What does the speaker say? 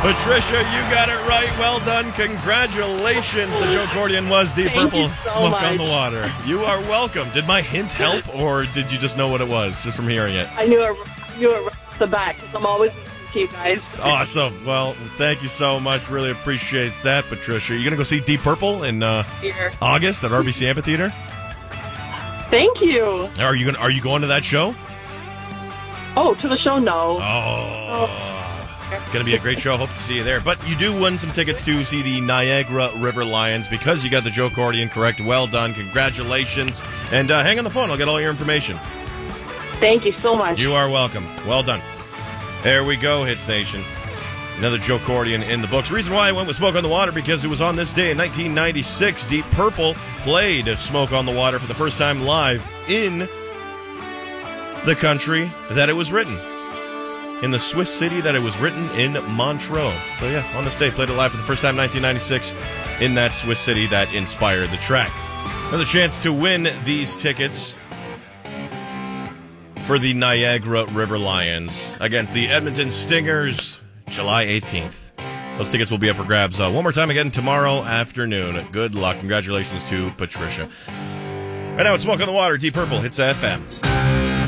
Patricia, you got it right. Well done. Congratulations. The Joe Cordian was Deep Purple, Smoke on the Water. You are welcome. Did my hint help, or did you just know what it was just from hearing it? I knew it right off the bat because I'm always listening to you guys. Awesome. Well, thank you so much. Really appreciate that, Patricia. You going to go see Deep Purple in August at RBC Amphitheater? Thank you. Are you going to that show? Oh, to the show? No. Oh. It's going to be a great show. Hope to see you there. But you do win some tickets to see the Niagara River Lions because you got the Joe Cordian correct. Well done. Congratulations. And hang on the phone. I'll get all your information. Thank you so much. You are welcome. Well done. There we go, Hits Nation. Another Joe Cordian in the books. Reason why I went with Smoke on the Water because it was on this day in 1996. Deep Purple played Smoke on the Water for the first time live in the country that it was written. In the Swiss city that it was written in Montreux. So yeah, on this day, played it live for the first time in 1996 in that Swiss city that inspired the track. Another chance to win these tickets for the Niagara River Lions against the Edmonton Stingers, July 18th. Those tickets will be up for grabs one more time again tomorrow afternoon. Good luck. Congratulations to Patricia. Right now, it's Smoke on the Water, Deep Purple, Hits FM.